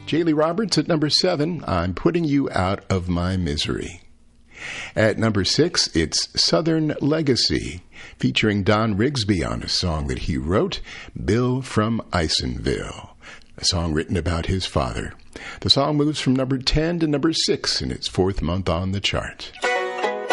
Jaley Roberts at number 7, I'm Putting You Out of My Misery. At number 6, it's Southern Legacy, featuring Don Rigsby on a song that he wrote, Bill from Isonville, a song written about his father. The song moves from number 10 to number 6 in its 4th month on the chart.